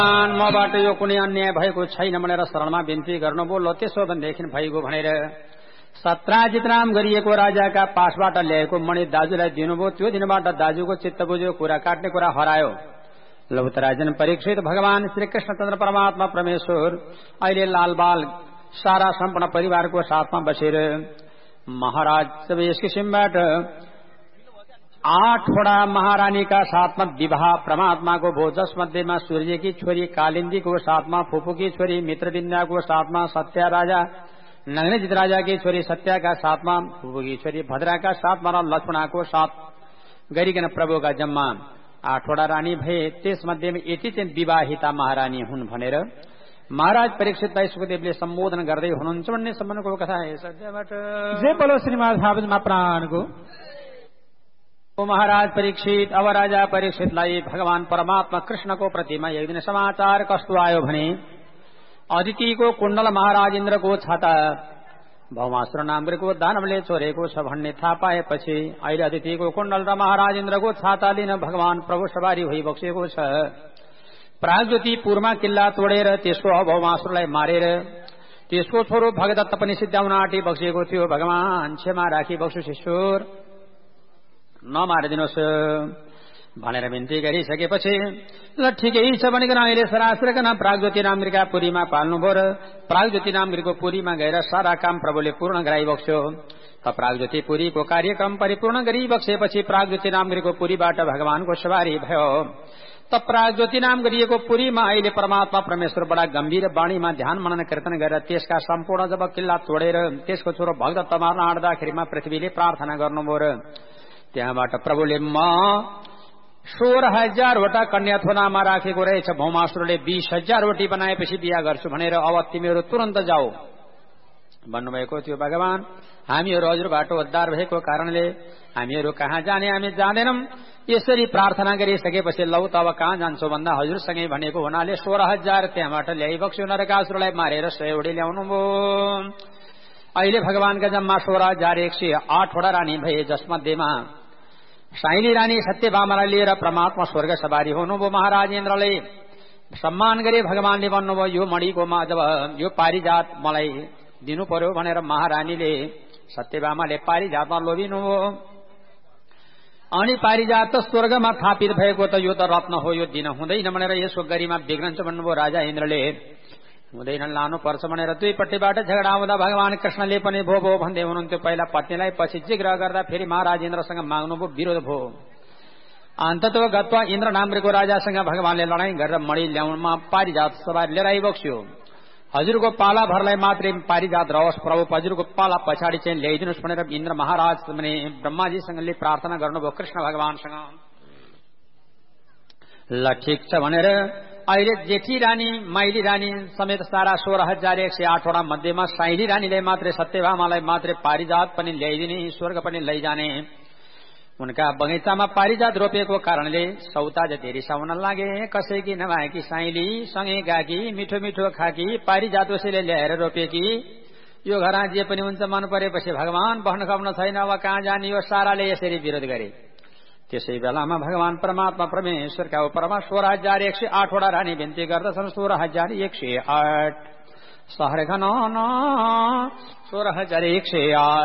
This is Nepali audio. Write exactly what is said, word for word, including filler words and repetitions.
मबाट यो कुनै अन्याय भएको छैन भनेर शरणमा बिन्ती गर्नुभयो। ल त्यसो भनेदेखि भइगयो भनेर सत्राजित नाम गरिएको राजाका पासबाट ल्याएको मणि दाजुलाई दिनुभयो। त्यो दिनबाट दाजुको चित्त बुझ्यो, कुरा काट्ने कुरा हरायो। लौतराजन परीक्षित भगवान श्री कृष्णचन्द्र परमात्मा परमेश्वर अहिले लालबाल सारा सम्पूर्ण परिवारको साथमा बसेर महाराज सब यस किसिमबाट आठवटा महारानीका साथमा विवाह परमात्माको भो, जसमध्येमा सूर्यकी छोरी कालिन्दीको साथमा फुपूकी छोरी मित्रविन्द्याको साथमा सत्या राजा, नग्नजित राजाकी छोरी सत्याका साथमा फुपूकी छोरी भद्राका साथमा र लक्ष्मणाको साथ गरिकन प्रभुका जम्मा आठवटा रानी भए। त्यसमध्येमा यति चाहिँ विवाहिता महारानी हुन् भनेर महाराज परीक्षितलाई सुखदेवले सम्बोधन गर्दै हुनुहुन्छ भन्ने सम्बन्धको कथा है। सत्यबाट जय बोलो श्रीमद् भागवतमा प्राणको। महाराज परीक्षित अब राजा परीक्षितलाई भगवान परमात्मा कृष्णको प्रतिमा एक दिन समाचार कस्तो आयो भने अदितिको कुण्डल महाराज इन्द्रको छाता भौमासुर नामको दानवले चोरेको छ भन्ने थाहा पाएपछि अहिले अदितिको कुण्डल र महाराज इन्द्रको छाता लिन भगवान प्रभु सवारी भइबक्सेको छ। प्रागज्योति पूर्वमा किल्ला तोडेर त्यसको भौमासुरलाई मारेर त्यसको छोरो भगदत्त पनि सिद्ध्याउन आँटी बक्सिएको थियो। भगवान क्षमा राखी बक्सु शिशुर नमारिदिनुहोस् भनेर बिन्ती गरिसकेपछि ल ठिकै छ भनिकन अहिले सरासरकन प्रागज्योति नामगिरीका पुरीमा पाल्नुभयो र प्रागज्योति नामगिरीको पुरीमा गएर सारा काम प्रभुले पूर्ण गराइबक्स्यो। त प्रागज्योति पुरीको कार्यक्रम परिपूर्ण गरिबक्सेपछि प्रागज्योति नामगिरीको पुरीबाट भगवानको सवारी भयो। त प्रागज्योति नाम गरिएको पुरीमा अहिले परमात्मा परमेश्वर बडा गम्भीर वाणीमा ध्यान मनन कीर्तन गरेर त्यसका सम्पूर्ण जब किल्ला तोडेर त्यसको छोरो भगदत्त मार्न आँट्दाखेरिमा पृथ्वीले प्रार्थना गर्नुभयो र त्यहाँबाट प्रभुले म सोह्र हजारवटा कन्या थोनामा राखेको रहेछ, भौमासुरले बीस हजारवटी बनाएपछि बिहा गर्छु भनेर अब तिमीहरू तुरन्त जाऊ भन्नुभएको थियो। भगवान हामीहरू हजुरबाट उद्धार भएको कारणले हामीहरू कहाँ जाने, हामी जाँदैनौं। यसरी प्रार्थना गरिसकेपछि लौ त अब कहाँ जान्छौ भन्दा हजुरसँगै भनेको हुनाले सोह्र हजार त्यहाँबाट ल्याइबक्स्यो। नरकासुरलाई मारेर सयवटी ल्याउनु भयो। अहिले भगवानका जम्मा सोह्र हजार एक सय आठवटा रानी भए, जसमध्येमा साइली रानी सत्यभामालाई लिएर परमात्मा स्वर्ग सवारी हुनुभयो। महाराज इन्द्रले सम्मान गरे। भगवानले भन्नुभयो यो मणिको मा जब यो पारिजात मलाई दिनु पर्यो भनेर महारानीले सत्यभामाले पारिजातमा लोभिनुभयो। अनि पारिजात त स्वर्गमा थापित भएको त यो त रत्न हो, यो दिन हुँदैन भनेर यसको गरिमा बिग्रन्छ भन्नुभयो। राजा इन्द्रले हुँदैन लानुपर्छ भनेर दुईपट्टिबाट झगडा हुँदा भगवान कृष्णले पनि भो भो भन्दै हुनुहुन्थ्यो। पहिला पत्नीलाई, पछि जिग्रह गर्दा फेरि महाराज इन्द्रसँग माग्नुभयो, विरोध भयो। अन्ततः गत्वा इन्द्र नामको राजासँग भगवानले लडाईँ गरेर मणि ल्याउनमा पारिजात सवारी लिएर आइबक्स्यो। हजुरको पाला भरलाई मात्रै पारिजात रहोस् प्रभु, हजुरको पाला पछाडि चाहिँ ल्याइदिनुहोस् भनेर इन्द्र महाराज भने ब्रह्माजीसँगले प्रार्थना गर्नुभयो कृष्ण भगवानसँग। ल ठिक छ भनेर अहिले जेठी रानी माइली रानी समेत सारा सोह्र हजार एक सय आठवटा मध्येमा साइली रानीलाई मात्रै सत्यभामालाई मात्रै पारिजात पनि ल्याइदिने, स्वर्ग पनि लैजाने। उनका बगैँचामा पारिजात रोपेको कारणले सौता जति रिसाउन लागे। कसैकी नभएकी साइली सँगै गाकी, मिठो मिठो खाकी, पारिजात उसैले ल्याएर रोपेकी। यो घरमा जे पनि हुन्छ मन परेपछि भगवान बस्न खप्न छैन, अब कहाँ जाने, यो साराले यसरी विरोध गरे। त्यसै बेलामा भगवान परमात्मा परमेश्वरका उपरमा सोह्र हजार एक सय आठवटा रानी बिन्ती गर्दछन्। सोह्र हजार एक सय आठ सहर घन सोह्र हजार एक सय आठ